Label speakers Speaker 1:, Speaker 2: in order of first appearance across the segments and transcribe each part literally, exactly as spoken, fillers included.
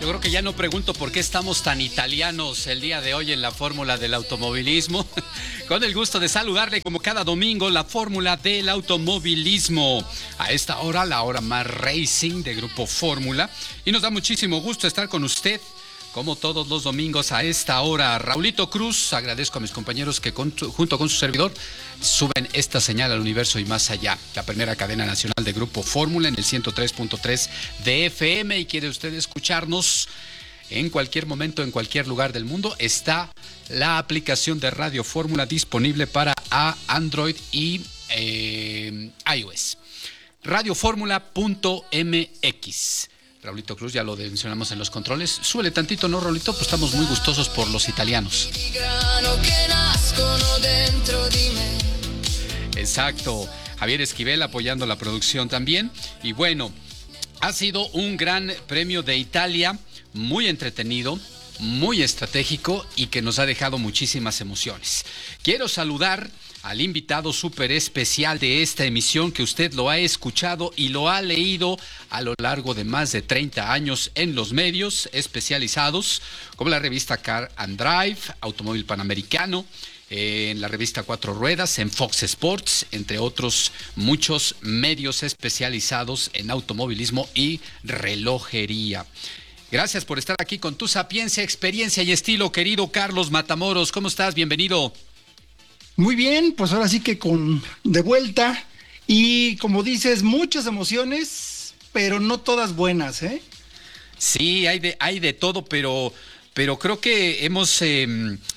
Speaker 1: Yo creo que ya no pregunto por qué estamos tan italianos el día de hoy en la fórmula del automovilismo. Con el gusto de saludarle como cada domingo la fórmula del automovilismo. A esta hora, la hora más racing de Grupo Fórmula. Y nos da muchísimo gusto estar con usted, como todos los domingos a esta hora. Raulito Cruz, agradezco a mis compañeros que con, junto con su servidor suben esta señal al universo y más allá. La primera cadena nacional de Grupo Fórmula en el ciento tres punto tres de F M. Y quiere usted escucharnos en cualquier momento, en cualquier lugar del mundo, está la aplicación de Radio Fórmula disponible para Android y eh, iOS. radio fórmula punto m x. Raulito Cruz, ya lo mencionamos en los controles. Súbele tantito, ¿no, Raulito? Pues estamos muy gustosos por los italianos. Exacto. Javier Esquivel apoyando la producción también. Y bueno, ha sido un gran premio de Italia, muy entretenido, muy estratégico y que nos ha dejado muchísimas emociones. Quiero saludar al invitado súper especial de esta emisión, que usted lo ha escuchado y lo ha leído a lo largo de más de treinta años en los medios especializados, como la revista Car and Drive, Automóvil Panamericano, eh, en la revista Cuatro Ruedas, en Fox Sports, entre otros muchos medios especializados en automovilismo y relojería. Gracias por estar aquí con tu sapiencia, experiencia y estilo, querido Carlos Matamoros. ¿Cómo estás? Bienvenido.
Speaker 2: Muy bien, pues ahora sí que con de vuelta y como dices, muchas emociones, pero no todas buenas, ¿eh?
Speaker 1: Sí, hay de, hay de todo, pero, pero creo que hemos eh,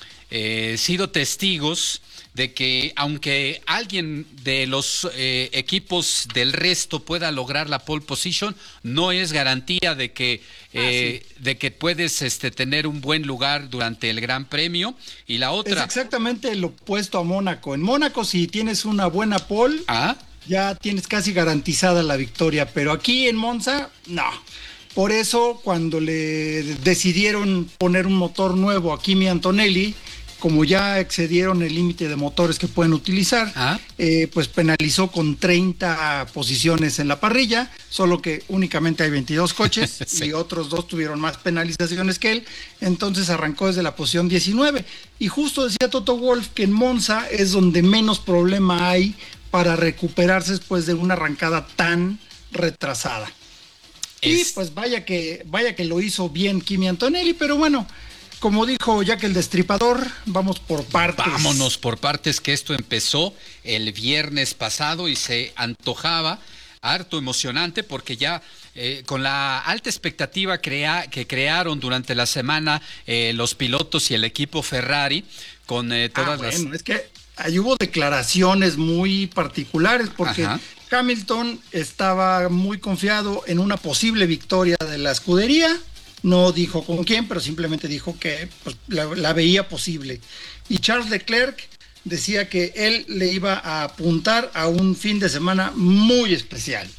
Speaker 1: eh, sido testigos de que aunque alguien de los eh, equipos del resto pueda lograr la pole position, no es garantía de que eh, ah, sí. de que puedes este, tener un buen lugar durante el Gran Premio. Y la otra...
Speaker 2: Es exactamente lo opuesto a Mónaco. En Mónaco, si tienes una buena pole, ¿ah? ya tienes casi garantizada la victoria, pero aquí en Monza, no. Por eso, cuando le decidieron poner un motor nuevo a Kimi Antonelli, como ya excedieron el límite de motores que pueden utilizar, ¿ah? eh, pues penalizó con treinta posiciones en la parrilla, solo que únicamente hay veintidós coches sí. y otros dos tuvieron más penalizaciones que él, entonces arrancó desde la posición diecinueve. Y justo decía Toto Wolff que en Monza es donde menos problema hay para recuperarse después de una arrancada tan retrasada. Es... Y pues vaya que, vaya que lo hizo bien Kimi Antonelli, pero bueno, como dijo Jack el Destripador, vamos por partes.
Speaker 1: Vámonos por partes, que esto empezó el viernes pasado y se antojaba harto emocionante porque ya eh, con la alta expectativa crea, que crearon durante la semana eh, los pilotos y el equipo Ferrari con eh, todas
Speaker 2: ah,
Speaker 1: las...
Speaker 2: Bueno, es que ahí hubo declaraciones muy particulares porque Ajá. Hamilton estaba muy confiado en una posible victoria de la escudería. No dijo con quién, pero simplemente dijo que pues, la, la veía posible. Y Charles Leclerc decía que él le iba a apuntar a un fin de semana muy especial.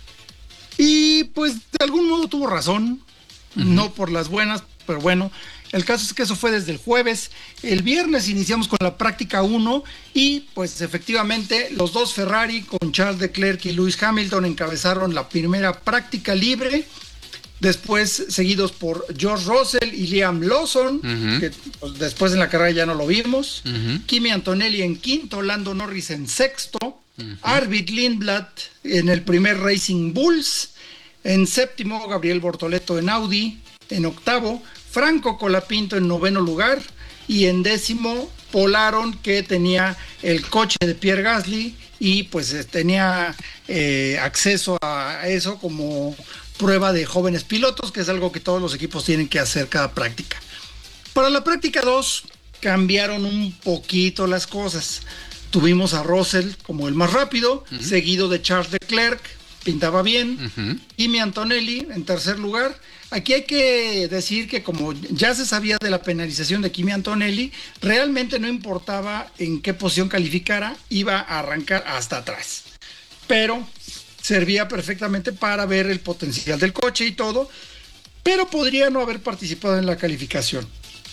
Speaker 2: Y pues de algún modo tuvo razón, uh-huh. no por las buenas, pero bueno, el caso es que eso fue desde el jueves. El viernes iniciamos con la práctica uno y pues efectivamente los dos Ferrari con Charles Leclerc y Lewis Hamilton encabezaron la primera práctica libre. Después seguidos por George Russell y Liam Lawson, uh-huh. que pues, después en la carrera ya no lo vimos. Uh-huh. Kimi Antonelli en quinto, Lando Norris en sexto, uh-huh. Arvid Lindblad en el primer Racing Bulls, en séptimo Gabriel Bortoleto en Audi, en octavo Franco Colapinto en noveno lugar y en décimo Paul Aron, que tenía el coche de Pierre Gasly y pues tenía eh, acceso a eso como prueba de jóvenes pilotos, que es algo que todos los equipos tienen que hacer cada práctica. Para la práctica dos cambiaron un poquito las cosas. Tuvimos a Russell como el más rápido, uh-huh. seguido de Charles Leclerc, pintaba bien, uh-huh. Kimi Antonelli en tercer lugar. Aquí hay que decir que como ya se sabía de la penalización de Kimi Antonelli, realmente no importaba en qué posición calificara, iba a arrancar hasta atrás. Pero servía perfectamente para ver el potencial del coche y todo, pero podría no haber participado en la calificación.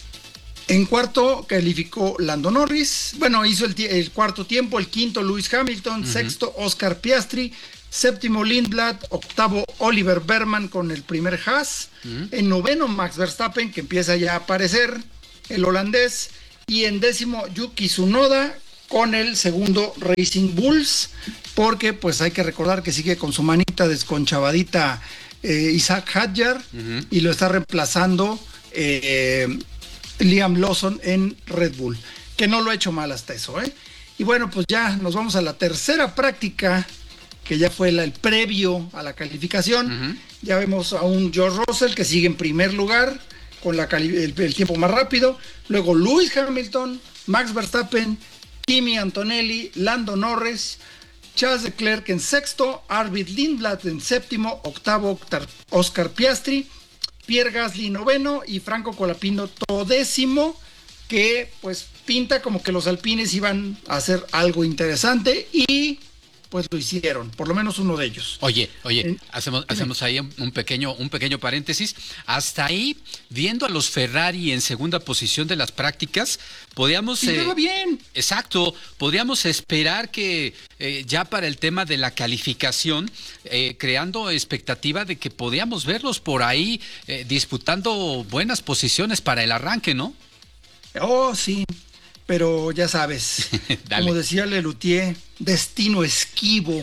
Speaker 2: En cuarto calificó Lando Norris, bueno, hizo el, el cuarto tiempo, el quinto Lewis Hamilton, uh-huh. sexto Oscar Piastri, Séptimo Lindblad, octavo Oliver Berman con el primer Haas, uh-huh. En noveno Max Verstappen, que empieza ya a aparecer, el holandés, y en décimo Yuki Tsunoda con el segundo Racing Bulls, porque pues hay que recordar que sigue con su manita desconchavadita eh, Isaac Hadjar, uh-huh. Y lo está reemplazando eh, Liam Lawson en Red Bull, que no lo ha hecho mal hasta eso, ¿eh? Y bueno, pues ya nos vamos a la tercera práctica, que ya fue la, el previo a la calificación. Uh-huh. Ya vemos a un George Russell que sigue en primer lugar con la cali- el, el tiempo más rápido. Luego Lewis Hamilton, Max Verstappen, Kimi Antonelli, Lando Norris, Charles Leclerc en sexto, Arvid Lindblad en séptimo, octavo Oscar Piastri, Pierre Gasly noveno y Franco Colapinto décimo, que pues pinta como que los alpines iban a hacer algo interesante y pues lo hicieron, por lo menos uno de ellos.
Speaker 1: Oye, oye, hacemos, hacemos ahí un pequeño, un pequeño paréntesis. Hasta ahí, viendo a los Ferrari en segunda posición de las prácticas, podíamos...
Speaker 2: Sí, eh, bien.
Speaker 1: Exacto, podríamos esperar que eh, ya para el tema de la calificación, eh, creando expectativa de que podíamos verlos por ahí eh, disputando buenas posiciones para el arranque, ¿no?
Speaker 2: Oh, sí. Pero ya sabes, como decía Lelutier, destino esquivo.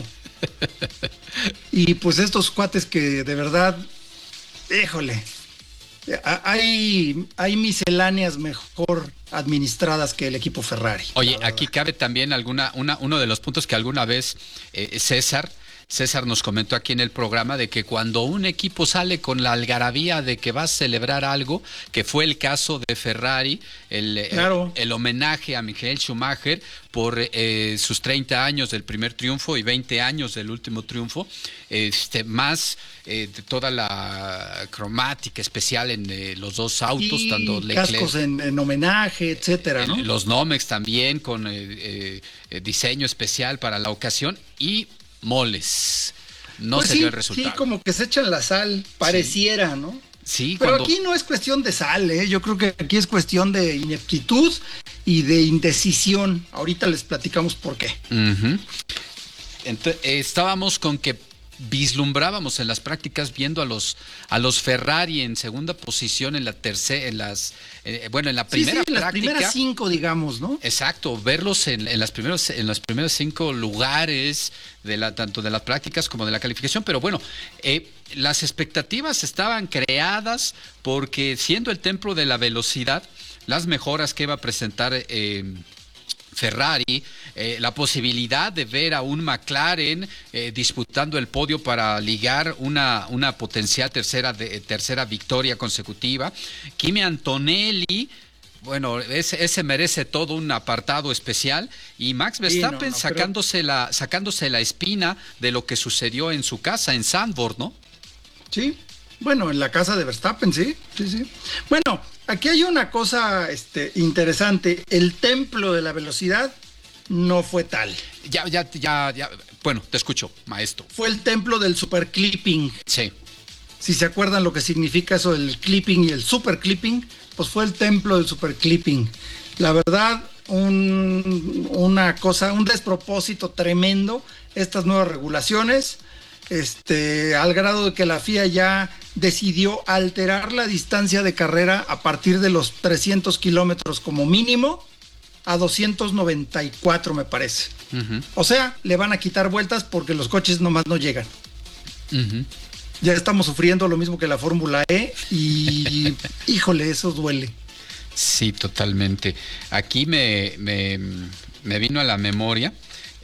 Speaker 2: Y pues estos cuates que de verdad, híjole, hay, hay misceláneas mejor administradas que el equipo Ferrari.
Speaker 1: Oye, aquí cabe también alguna, una, uno de los puntos que alguna vez eh, César... César nos comentó aquí en el programa de que cuando un equipo sale con la algarabía de que va a celebrar algo, que fue el caso de Ferrari, el, claro. el, el homenaje a Michael Schumacher por eh, sus treinta años del primer triunfo y veinte años del último triunfo, este, más eh, de toda la cromática especial en eh, los dos autos,
Speaker 2: y
Speaker 1: tanto Leclerc,
Speaker 2: cascos en, en homenaje, etcétera, ¿no?
Speaker 1: Los Nomex también con eh, eh, diseño especial para la ocasión y moles. No
Speaker 2: pues
Speaker 1: se
Speaker 2: sí,
Speaker 1: dio el resultado.
Speaker 2: Sí, como que se echan la sal, pareciera, sí. ¿no?
Speaker 1: Sí,
Speaker 2: pero
Speaker 1: cuando...
Speaker 2: aquí no es cuestión de sal, ¿eh? Yo creo que aquí es cuestión de ineptitud y de indecisión. Ahorita les platicamos por qué.
Speaker 1: Uh-huh. Entonces, eh, estábamos con que vislumbrábamos en las prácticas viendo a los a los Ferrari en segunda posición en la tercera, en las eh, bueno en la primera
Speaker 2: sí, sí, en
Speaker 1: práctica,
Speaker 2: las primeras cinco, digamos, ¿no?
Speaker 1: Exacto, verlos en, en las primeros en los primeros cinco lugares de la tanto de las prácticas como de la calificación, pero bueno, eh, las expectativas estaban creadas porque siendo el templo de la velocidad, las mejoras que iba a presentar eh, Ferrari, eh, la posibilidad de ver a un McLaren eh, disputando el podio para ligar una, una potencial tercera, de, tercera victoria consecutiva. Kimi Antonelli, bueno, ese, ese merece todo un apartado especial. Y Max Verstappen sí, no, no, sacándose, pero... la, sacándose la espina de lo que sucedió en su casa, en Zandvoort, ¿no?
Speaker 2: Sí, bueno, en la casa de Verstappen, sí, sí, sí. Bueno, aquí hay una cosa este, interesante. El templo de la velocidad no fue tal.
Speaker 1: Ya, ya, ya, ya. Bueno, te escucho, maestro.
Speaker 2: Fue el templo del super clipping.
Speaker 1: Sí.
Speaker 2: Si se acuerdan lo que significa eso, el clipping y el super clipping, pues fue el templo del super clipping. La verdad, un, una cosa, un despropósito tremendo, estas nuevas regulaciones. Este, al grado de que la F I A ya decidió alterar la distancia de carrera a partir de los trescientos kilómetros como mínimo a doscientos noventa y cuatro, me parece. Uh-huh. O sea, le van a quitar vueltas porque los coches nomás no llegan. Uh-huh. Ya estamos sufriendo lo mismo que la Fórmula E y híjole, eso duele.
Speaker 1: Sí, totalmente. Aquí me, me, me vino a la memoria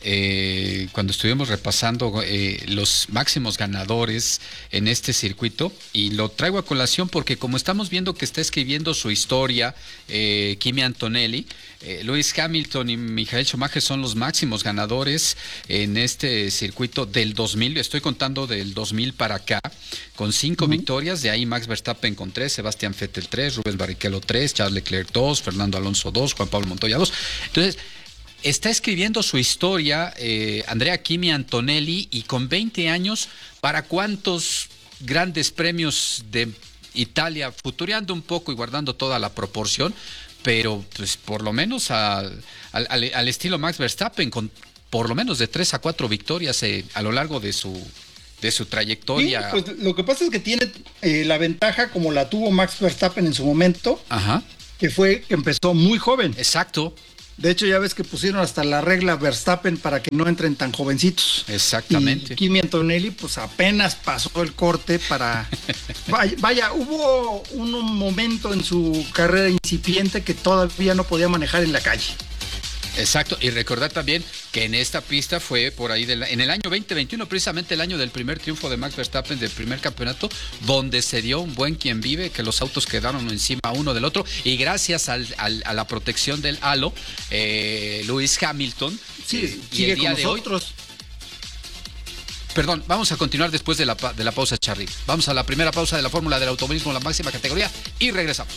Speaker 1: Eh, cuando estuvimos repasando eh, los máximos ganadores en este circuito, y lo traigo a colación porque como estamos viendo que está escribiendo su historia eh, Kimi Antonelli, eh, Lewis Hamilton y Michael Schumacher son los máximos ganadores en este circuito del dos mil, estoy contando del dos mil para acá, con cinco uh-huh. victorias, de ahí Max Verstappen con tres, Sebastián Vettel tres, Rubens Barrichello tres, Charles Leclerc dos, Fernando Alonso dos, Juan Pablo Montoya dos. Entonces está escribiendo su historia eh, Andrea Kimi Antonelli, y con veinte años, ¿para cuántos grandes premios de Italia? Futureando un poco y guardando toda la proporción, pero pues por lo menos al, al, al estilo Max Verstappen, con por lo menos de tres a cuatro victorias eh, a lo largo de su, de su trayectoria.
Speaker 2: Sí, pues lo que pasa es que tiene eh, la ventaja como la tuvo Max Verstappen en su momento,
Speaker 1: Ajá.
Speaker 2: que fue que empezó muy joven.
Speaker 1: Exacto.
Speaker 2: De hecho, ya ves que pusieron hasta la regla Verstappen para que no entren tan jovencitos.
Speaker 1: Exactamente.
Speaker 2: Y Kimi Antonelli, pues apenas pasó el corte para... vaya, vaya, hubo un momento en su carrera incipiente que todavía no podía manejar en la calle.
Speaker 1: Exacto, y recordar también que en esta pista fue por ahí, de la, en el año veinte veintiuno, precisamente el año del primer triunfo de Max Verstappen, del primer campeonato, donde se dio un buen quien vive, que los autos quedaron encima uno del otro, y gracias al, al, a la protección del halo, eh, Lewis Hamilton,
Speaker 2: sí,
Speaker 1: eh, y
Speaker 2: sigue
Speaker 1: el día
Speaker 2: con
Speaker 1: de
Speaker 2: nosotros.
Speaker 1: hoy... Perdón, vamos a continuar después de la, de la pausa, Charly. Vamos a la primera pausa de la fórmula del automovilismo, la máxima categoría, y regresamos.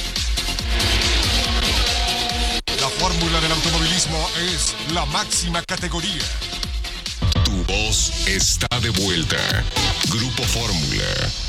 Speaker 3: La fórmula del automovilismo es la máxima categoría. Tu voz está de vuelta. Grupo Fórmula.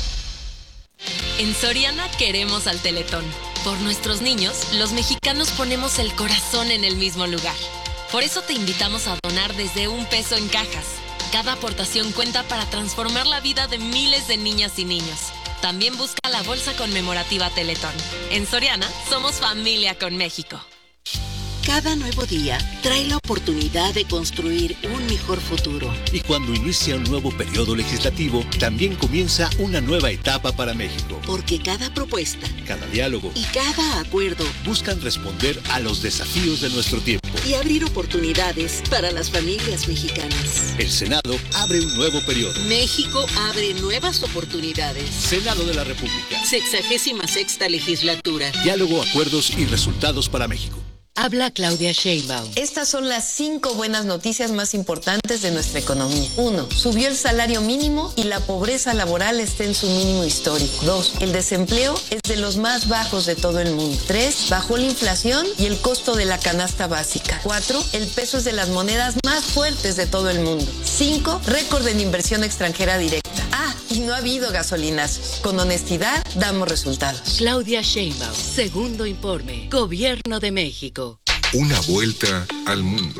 Speaker 4: En Soriana queremos al Teletón. Por nuestros niños, los mexicanos ponemos el corazón en el mismo lugar. Por eso te invitamos a donar desde un peso en cajas. Cada aportación cuenta para transformar la vida de miles de niñas y niños. También busca la bolsa conmemorativa Teletón. En Soriana, somos familia con México.
Speaker 5: Cada nuevo día trae la oportunidad de construir un mejor futuro.
Speaker 6: Y cuando inicia un nuevo periodo legislativo, también comienza una nueva etapa para México.
Speaker 5: Porque cada propuesta,
Speaker 6: cada diálogo
Speaker 5: y cada acuerdo
Speaker 6: buscan responder a los desafíos de nuestro tiempo
Speaker 5: y abrir oportunidades para las familias mexicanas.
Speaker 6: El Senado abre un nuevo periodo.
Speaker 5: México abre nuevas oportunidades.
Speaker 6: Senado de la República.
Speaker 5: Sexagésima sexta legislatura.
Speaker 6: Diálogo, acuerdos y resultados para México.
Speaker 7: Habla Claudia Sheinbaum.
Speaker 8: Estas son las cinco buenas noticias más importantes de nuestra economía. Uno, subió el salario mínimo y la pobreza laboral está en su mínimo histórico. Dos, el desempleo es de los más bajos de todo el mundo. Tres, bajó la inflación y el costo de la canasta básica. Cuatro, el peso es de las monedas más fuertes de todo el mundo. Cinco, récord en inversión extranjera directa. Ah, y no ha habido gasolinazos. Con honestidad damos resultados.
Speaker 7: Claudia Sheinbaum, segundo informe, Gobierno de México.
Speaker 3: Una vuelta al mundo.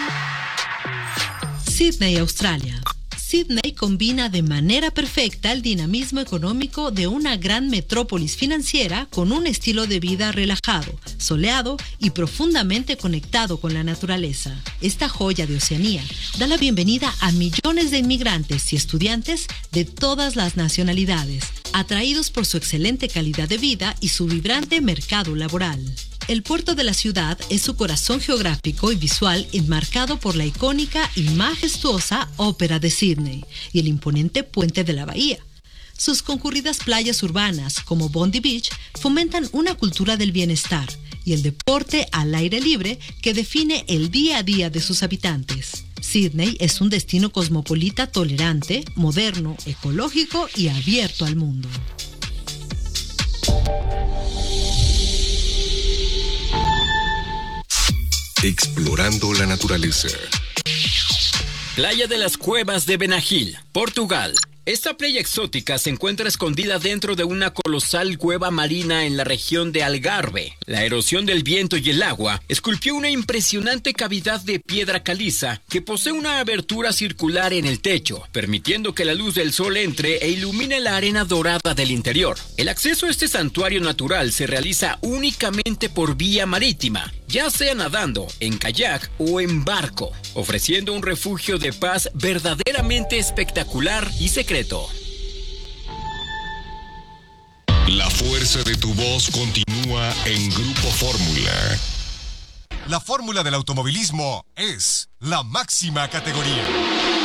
Speaker 9: Sydney, Australia. Sydney combina de manera perfecta el dinamismo económico de una gran metrópolis financiera con un estilo de vida relajado, soleado y profundamente conectado con la naturaleza. Esta joya de Oceanía da la bienvenida a millones de inmigrantes y estudiantes de todas las nacionalidades, atraídos por su excelente calidad de vida y su vibrante mercado laboral. El puerto de la ciudad es su corazón geográfico y visual enmarcado por la icónica y majestuosa Ópera de Sydney y el imponente Puente de la Bahía. Sus concurridas playas urbanas, como Bondi Beach, fomentan una cultura del bienestar y el deporte al aire libre que define el día a día de sus habitantes. Sydney es un destino cosmopolita tolerante, moderno, ecológico y abierto al mundo.
Speaker 3: Explorando la naturaleza.
Speaker 10: Playa de las Cuevas de Benagil, Portugal. Esta playa exótica se encuentra escondida dentro de una colosal cueva marina en la región de Algarve. La erosión del viento y el agua esculpió una impresionante cavidad de piedra caliza que posee una abertura circular en el techo, permitiendo que la luz del sol entre e ilumine la arena dorada del interior. El acceso a este santuario natural se realiza únicamente por vía marítima, ya sea nadando, en kayak o en barco, ofreciendo un refugio de paz verdaderamente espectacular y secreto.
Speaker 3: La fuerza de tu voz continúa en Grupo Fórmula. La fórmula del automovilismo es la máxima categoría.